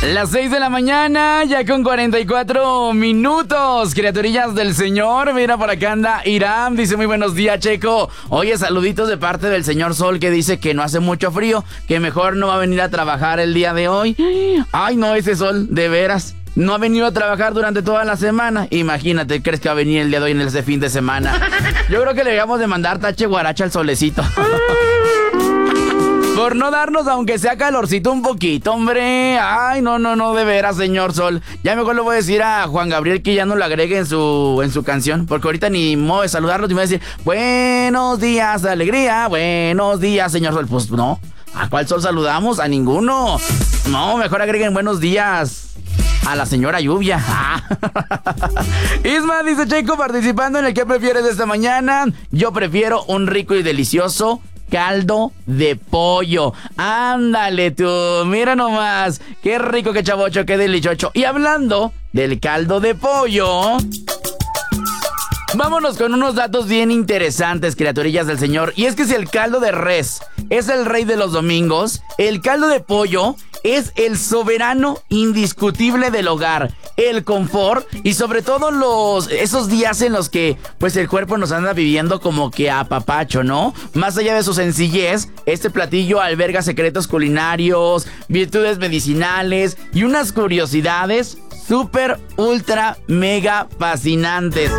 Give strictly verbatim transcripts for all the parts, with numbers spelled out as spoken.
Las seis de la mañana, ya con cuarenta y cuatro minutos, criaturillas del Señor. Mira, por acá anda Irán, dice muy buenos días, Checo. Oye, saluditos de parte del señor Sol, que dice que no hace mucho frío, que mejor no va a venir a trabajar el día de hoy. Ay, no, ese Sol, de veras, no ha venido a trabajar durante toda la semana. Imagínate, ¿crees que va a venir el día de hoy en ese fin de semana? Yo creo que le debíamos de mandar tache guaracha al solecito. Por no darnos, aunque sea calorcito un poquito, hombre. Ay, no, no, no, de veras, señor Sol. Ya mejor le voy a decir a Juan Gabriel que ya no lo agregue en su, en su canción, porque ahorita ni modo de saludarlo, te voy a decir, buenos días, alegría, buenos días, señor Sol. Pues no, ¿a cuál Sol saludamos? A ninguno. No, mejor agreguen buenos días a la señora Lluvia. Ah. Isma dice, Checo, participando en el que prefieres de esta mañana. Yo prefiero un rico y delicioso caldo de pollo. Ándale tú, mira nomás, qué rico, qué chavocho, qué delicioso. Y hablando del caldo de pollo, vámonos con unos datos bien interesantes, criaturillas del Señor. Y es que si el caldo de res es el rey de los domingos, el caldo de pollo es el soberano indiscutible del hogar, el confort y sobre todo los esos días en los que pues el cuerpo nos anda viviendo como que a papacho, ¿no? Más allá de su sencillez, este platillo alberga secretos culinarios, virtudes medicinales y unas curiosidades súper, ultra, mega fascinantes.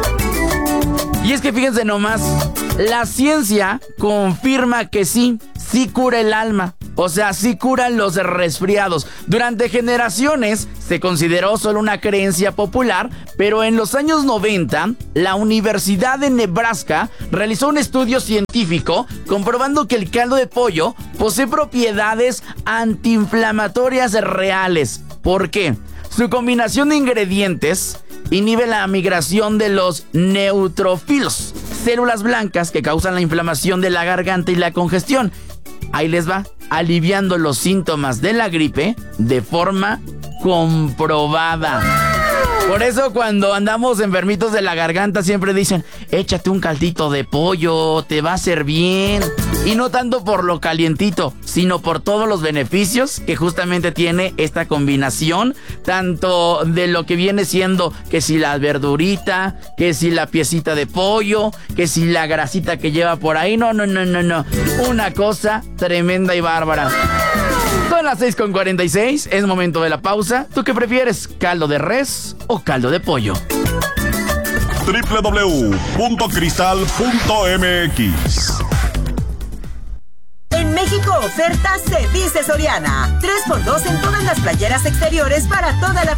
Y es que fíjense nomás, la ciencia confirma que sí, sí cura el alma. O sea, sí curan los resfriados. Durante generaciones se consideró solo una creencia popular, pero en los años noventa, la Universidad de Nebraska realizó un estudio científico comprobando que el caldo de pollo posee propiedades antiinflamatorias reales. ¿Por qué? Su combinación de ingredientes inhibe la migración de los neutrófilos, células blancas que causan la inflamación de la garganta y la congestión. Ahí les va, aliviando los síntomas de la gripe de forma comprobada. Por eso cuando andamos enfermitos de la garganta siempre dicen, échate un caldito de pollo, te va a hacer bien. Y no tanto por lo calientito, sino por todos los beneficios que justamente tiene esta combinación, tanto de lo que viene siendo que si la verdurita, que si la piecita de pollo, que si la grasita que lleva por ahí. No, no, no, no, no. Una cosa tremenda y bárbara. Son las seis con cuarenta y seis, es momento de la pausa. ¿Tú qué prefieres, caldo de res o caldo de pollo? doble u doble u doble u punto cristal punto m x. En México, ofertas se dice Soriana. tres por dos en todas las playeras exteriores para toda la